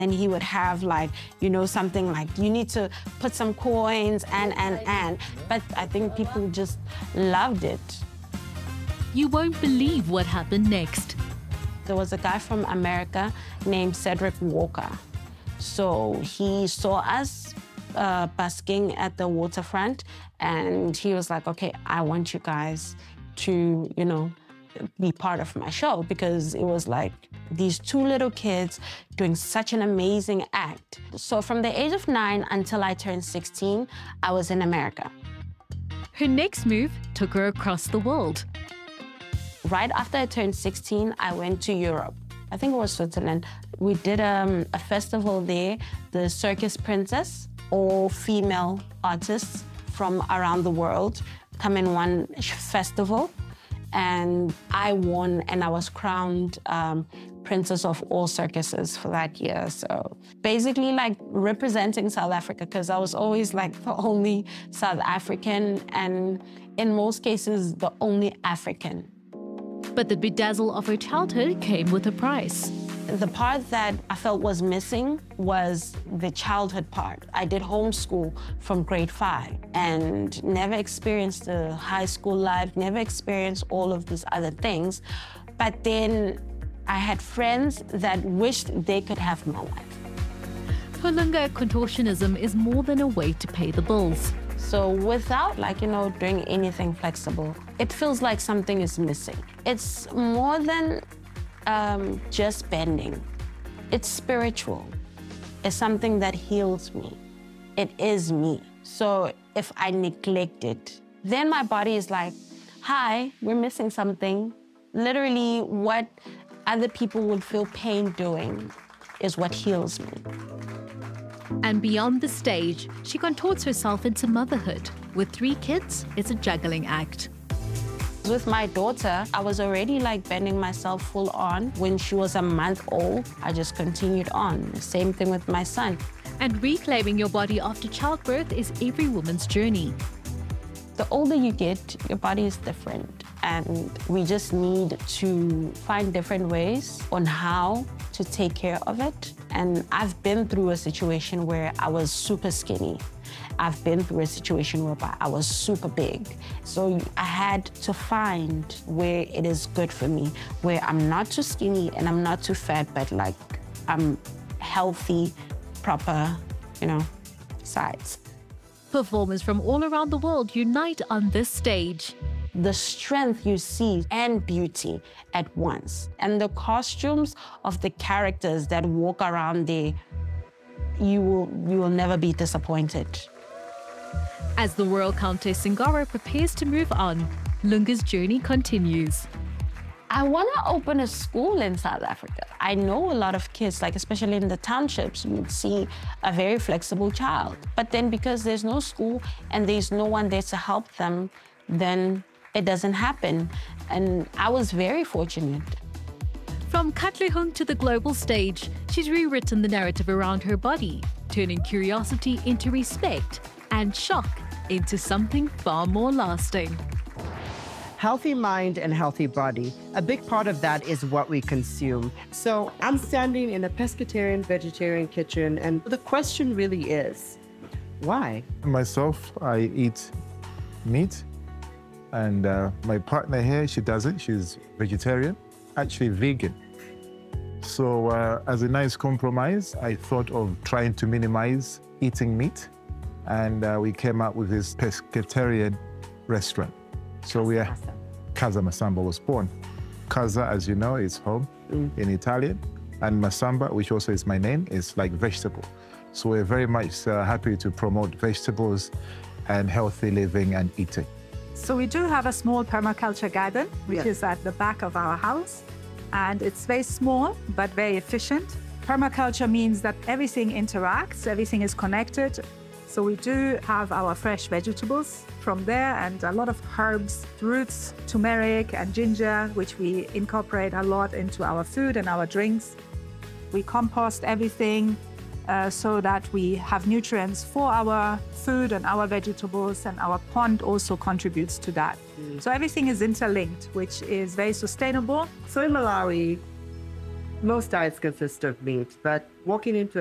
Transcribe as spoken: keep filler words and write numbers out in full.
And he would have like, you know, something like, you need to put some coins and, and, and. But I think people just loved it. You won't believe what happened next. There was a guy from America named Cedric Walker. So he saw us uh, busking at the waterfront, and he was like, okay, I want you guys to, you know, be part of my show, because it was like these two little kids doing such an amazing act. So from the age of nine until I turned sixteen, I was in America. Her next move took her across the world. Right after I turned sixteen, I went to Europe. I think it was Switzerland. We did um, a festival there, the Circus Princess, all female artists from around the world come in one festival. And I won, and I was crowned um, Princess of all circuses for that year. So basically like representing South Africa, because I was always like the only South African, and in most cases, the only African. But the bedazzle of her childhood came with a price. The part that I felt was missing was the childhood part. I did homeschool from grade five and never experienced the high school life, never experienced all of these other things. But then I had friends that wished they could have my life. For Lunga, contortionism is more than a way to pay the bills. So without, like, you know, doing anything flexible, it feels like something is missing. It's more than Um, just bending. It's spiritual. It's something that heals me. It is me. So if I neglect it, then my body is like, hi, we're missing something. Literally what other people would feel pain doing is what heals me. And beyond the stage, she contorts herself into motherhood. With three kids, it's a juggling act. With my daughter, I was already like bending myself full on. When she was a month old, I just continued on. Same thing with my son. And reclaiming your body after childbirth is every woman's journey. The older you get, your body is different. And we just need to find different ways on how to take care of it. And I've been through a situation where I was super skinny. I've been through a situation where I was super big. So I had to find where it is good for me, where I'm not too skinny and I'm not too fat, but like I'm healthy, proper, you know, size. Performers from all around the world unite on this stage. The strength you see and beauty at once. And the costumes of the characters that walk around there, you will, you will never be disappointed. As the Royal Countess Singara prepares to move on, Lunga's journey continues. I want to open a school in South Africa. I know a lot of kids, like especially in the townships, you would see a very flexible child. But then because there's no school and there's no one there to help them, then it doesn't happen. And I was very fortunate. From Katlehong to the global stage, she's rewritten the narrative around her body, turning curiosity into respect and shock into something far more lasting. Healthy mind and healthy body. A big part of that is what we consume. So I'm standing in a pescatarian, vegetarian kitchen, and the question really is, why? Myself, I eat meat, and uh, my partner here, she doesn't. She's vegetarian, actually vegan. So uh, as a nice compromise, I thought of trying to minimize eating meat, and uh, we came up with this pescatarian restaurant. So we are, Casa Masamba was born. Casa, as you know, is home mm. in Italian, and Masamba, which also is my name, is like vegetable. So we're very much uh, happy to promote vegetables and healthy living and eating. So we do have a small permaculture garden, which yes. is at the back of our house. And it's very small, but very efficient. Permaculture means that everything interacts, everything is connected. So we do have our fresh vegetables from there and a lot of herbs, roots, turmeric and ginger, which we incorporate a lot into our food and our drinks. We compost everything uh, so that we have nutrients for our food and our vegetables, and our pond also contributes to that. Mm. So everything is interlinked, which is very sustainable. So in Malawi, Most diets consist of meat, but walking into